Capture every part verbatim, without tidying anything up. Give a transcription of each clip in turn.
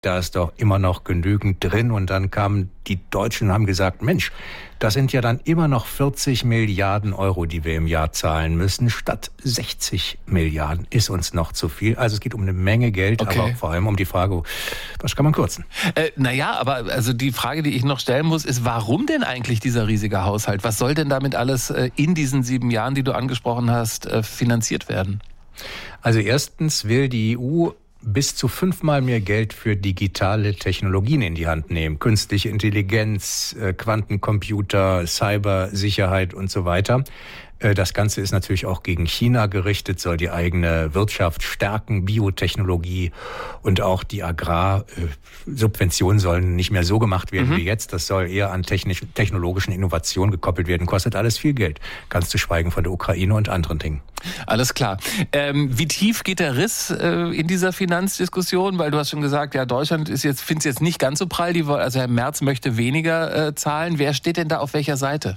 da ist doch immer noch genügend drin. Und dann kamen die Deutschen und haben gesagt, Mensch, das sind ja dann immer noch vierzig Milliarden Euro, die wir im Jahr zahlen müssen. Statt sechzig Milliarden ist uns noch zu viel. Also es geht um eine Menge Geld, okay. aber vor allem um die Frage, was kann man kürzen? Äh, naja, aber also die Frage, die ich noch stellen muss, ist, warum denn eigentlich dieser riesige Haushalt? Was soll denn damit alles äh, in diesen sieben Jahren, die du angesprochen hast, äh, finanziert werden? Also erstens will die E U bis zu fünfmal mehr Geld für digitale Technologien in die Hand nehmen. Künstliche Intelligenz, Quantencomputer, Cybersicherheit und so weiter. Das Ganze ist natürlich auch gegen China gerichtet, soll die eigene Wirtschaft stärken, Biotechnologie und auch die Agrarsubventionen sollen nicht mehr so gemacht werden mhm. wie jetzt. Das soll eher an technisch, technologischen Innovationen gekoppelt werden. Kostet alles viel Geld, ganz zu schweigen von der Ukraine und anderen Dingen. Alles klar. Ähm, wie tief geht der Riss äh, in dieser Finanzdiskussion? Weil du hast schon gesagt, ja, Deutschland ist jetzt, findet es jetzt nicht ganz so prall. Die, also Herr Merz möchte weniger äh, zahlen. Wer steht denn da auf welcher Seite?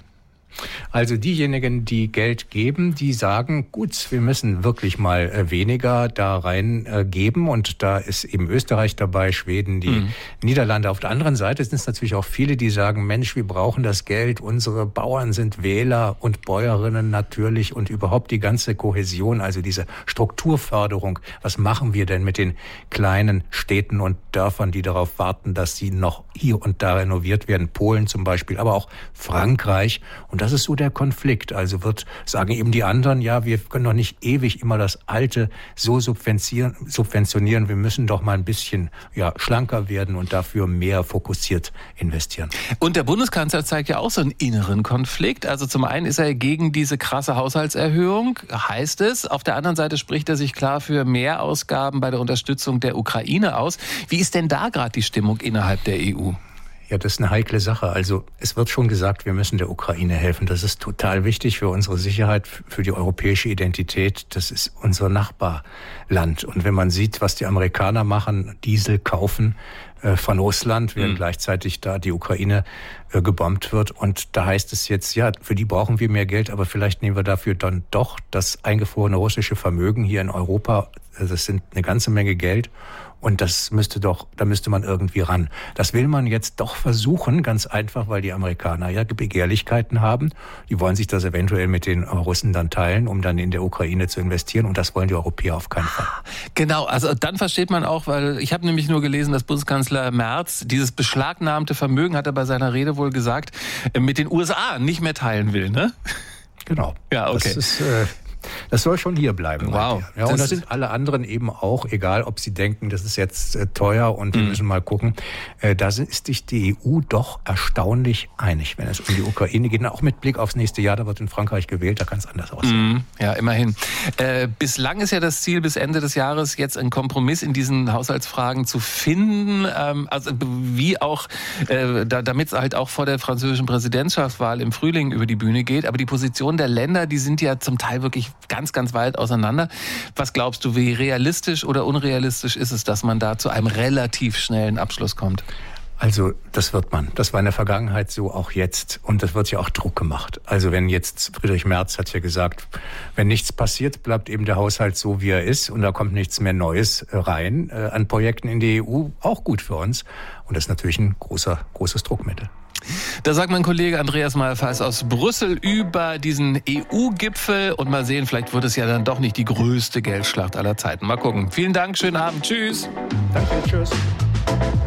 Also diejenigen, die Geld geben, die sagen, gut, wir müssen wirklich mal weniger da rein äh, geben. Und da ist eben Österreich dabei, Schweden, die mhm. Niederlande. Auf der anderen Seite sind es natürlich auch viele, die sagen, Mensch, wir brauchen das Geld. Unsere Bauern sind Wähler und Bäuerinnen natürlich und überhaupt die ganze Kohäsion, also diese Strukturförderung. Was machen wir denn mit den kleinen Städten und Dörfern, die darauf warten, dass sie noch hier und da renoviert werden? Polen zum Beispiel, aber auch Frankreich. Und das ist so der Konflikt. Also wird, sagen eben die anderen, ja, wir können doch nicht ewig immer das Alte so subventionieren. subventionieren. Wir müssen doch mal ein bisschen ja, schlanker werden und dafür mehr fokussiert investieren. Und der Bundeskanzler zeigt ja auch so einen inneren Konflikt. Also zum einen ist er gegen diese krasse Haushaltserhöhung, heißt es. Auf der anderen Seite spricht er sich klar für mehr Ausgaben bei der Unterstützung der Ukraine aus. Wie ist denn da gerade die Stimmung innerhalb der E U? Ja, das ist eine heikle Sache. Also es wird schon gesagt, wir müssen der Ukraine helfen. Das ist total wichtig für unsere Sicherheit, für die europäische Identität. Das ist unser Nachbarland. Und wenn man sieht, was die Amerikaner machen, Diesel kaufen äh, von Russland, während mhm. gleichzeitig da die Ukraine äh, gebombt wird. Und da heißt es jetzt, ja, für die brauchen wir mehr Geld, aber vielleicht nehmen wir dafür dann doch das eingefrorene russische Vermögen hier in Europa. Das sind eine ganze Menge Geld. Und das müsste doch, da müsste man irgendwie ran. Das will man jetzt doch versuchen, ganz einfach, weil die Amerikaner ja Begehrlichkeiten haben. Die wollen sich das eventuell mit den Russen dann teilen, um dann in der Ukraine zu investieren. Und das wollen die Europäer auf keinen Fall. Genau, also dann versteht man auch, weil ich habe nämlich nur gelesen, dass Bundeskanzler Merz dieses beschlagnahmte Vermögen, hat er bei seiner Rede wohl gesagt, mit den U S A nicht mehr teilen will, ne? Genau. Ja, okay. Das ist, äh Das soll schon hier bleiben. Wow. Ja, und da sind alle anderen eben auch, egal ob sie denken, das ist jetzt äh, teuer und wir mhm. müssen mal gucken. Äh, da ist sich die E U doch erstaunlich einig, wenn es um die Ukraine geht. Und auch mit Blick aufs nächste Jahr, da wird in Frankreich gewählt, da kann es anders aussehen. Mhm. Ja, immerhin. Äh, bislang ist ja das Ziel, bis Ende des Jahres jetzt einen Kompromiss in diesen Haushaltsfragen zu finden. Ähm, also wie auch, äh, da, damit es halt auch vor der französischen Präsidentschaftswahl im Frühling über die Bühne geht. Aber die Positionen der Länder, die sind ja zum Teil wirklich ganz, ganz weit auseinander. Was glaubst du, wie realistisch oder unrealistisch ist es, dass man da zu einem relativ schnellen Abschluss kommt? Also das wird man. Das war in der Vergangenheit so, auch jetzt. Und das wird ja auch Druck gemacht. Also wenn jetzt, Friedrich Merz hat ja gesagt, wenn nichts passiert, bleibt eben der Haushalt so, wie er ist. Und da kommt nichts mehr Neues rein äh, an Projekten in die E U. Auch gut für uns. Und das ist natürlich ein großer, großes Druckmittel. Da sagt mein Kollege Andreas Malfaß aus Brüssel über diesen E U-Gipfel. Und mal sehen, vielleicht wird es ja dann doch nicht die größte Geldschlacht aller Zeiten. Mal gucken. Vielen Dank, schönen Abend. Tschüss. Danke, tschüss.